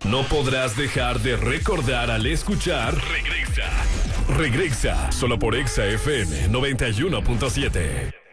no podrás dejar de recordar al escuchar Regresa. Regresa, solo por Exa FM 91.7.